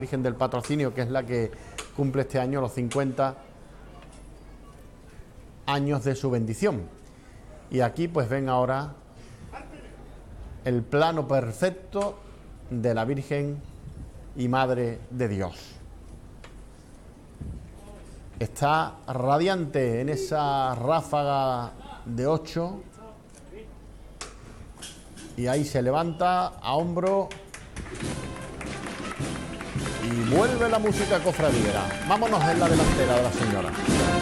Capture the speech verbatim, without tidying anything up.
Virgen del Patrocinio, que es la que cumple este año los cincuenta años de su bendición. Y aquí pues ven ahora el plano perfecto de la Virgen y Madre de Dios. Está radiante en esa ráfaga de ocho y ahí se levanta a hombro y vuelve la música cofradiera. Vámonos en la delantera de la señora.